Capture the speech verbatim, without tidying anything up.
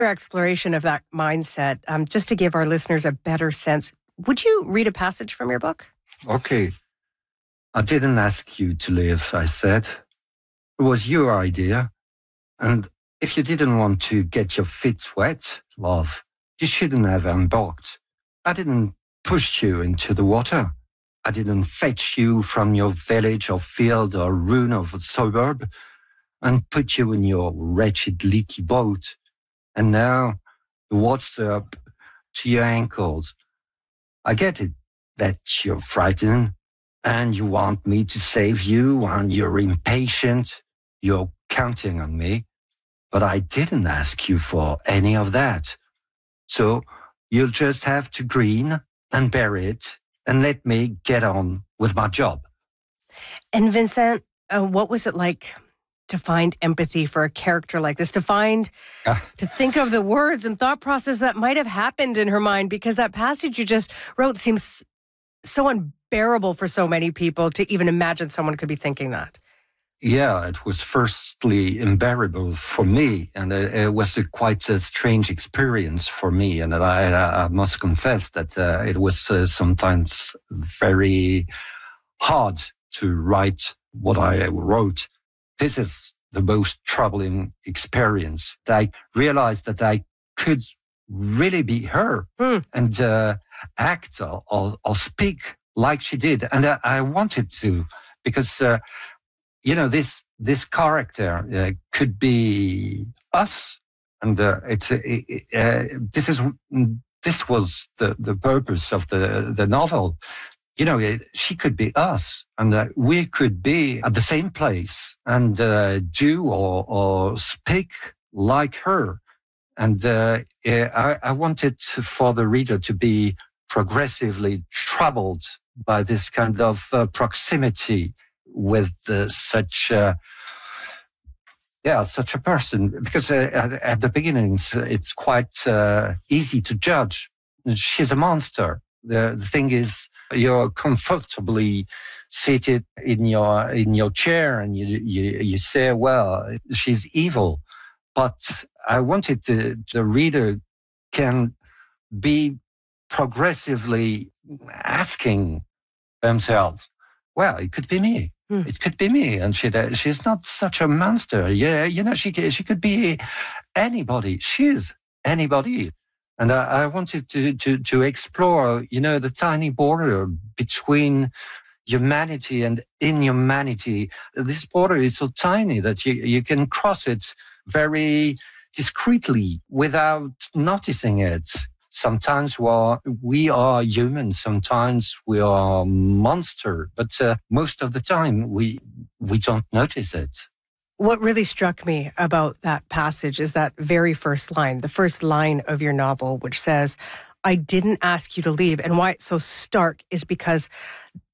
Your exploration of that mindset, um, just to give our listeners a better sense, would you read a passage from your book? Okay. I didn't ask you to leave, I said. It was your idea. And if you didn't want to get your feet wet, love, you shouldn't have embarked. I didn't push you into the water. I didn't fetch you from your village or field or ruin of a suburb and put you in your wretched leaky boat. And now the water's up to your ankles. I get it that you're frightened and you want me to save you and you're impatient. You're counting on me. But I didn't ask you for any of that. So you'll just have to grin and bear it and let me get on with my job. And Vincent, uh, what was it like to find empathy for a character like this, to find, uh, to think of the words and thought process that might have happened in her mind? Because that passage you just wrote seems so unbearable for so many people to even imagine someone could be thinking that. Yeah, it was firstly unbearable for me, and it, it was a, quite a strange experience for me. And I, I must confess that uh, it was uh, sometimes very hard to write what I wrote. This is the most troubling experience. I realized that I could really be her mm. and uh, act or, or, or speak like she did. And I, I wanted to, because, uh, you know, this this character uh, could be us. And uh, it, it, uh, this is this was the, the purpose of the, the novel. You know, it, she could be us, and uh, we could be at the same place and uh, do or, or speak like her. And uh, I, I wanted for the reader to be progressively troubled by this kind of uh, proximity with uh, such, uh, yeah, such a person. Because uh, at, at the beginning, it's, it's quite uh, easy to judge. She's a monster. The, the thing is, you're comfortably seated in your in your chair, and you you, you say, "Well, she's evil." But I wanted to, the reader can be progressively asking themselves, "Well, it could be me. Hmm. It could be me." And she she's not such a monster. Yeah, you know, she she could be anybody. She's anybody. And I, I wanted to, to, to explore, you know, the tiny border between humanity and inhumanity. This border is so tiny that you, you can cross it very discreetly without noticing it. Sometimes we are, we are human, sometimes we are monster, but uh, most of the time we we don't notice it. What really struck me about that passage is that very first line, the first line of your novel, which says, "I didn't ask you to leave." And why it's so stark is because